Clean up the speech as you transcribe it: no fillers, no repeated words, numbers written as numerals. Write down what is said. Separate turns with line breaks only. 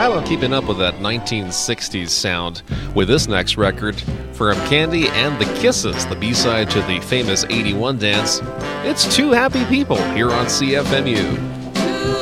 How about keeping up with that 1960s sound with this next record from Candy and the Kisses, the B-side to the famous 81 dance. It's Two Happy People here on CFMU.